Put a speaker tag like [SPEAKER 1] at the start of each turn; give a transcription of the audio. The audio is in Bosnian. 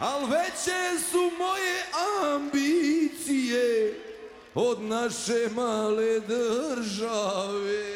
[SPEAKER 1] al veće su moje ambicije od naše male države.